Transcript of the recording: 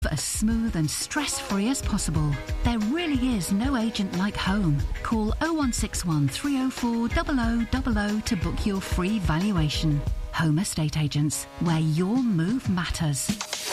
as smooth and stress-free as possible. There really is no agent like home. Call 0161 304 0000 to book your free valuation. Home Estate Agents, where your move matters.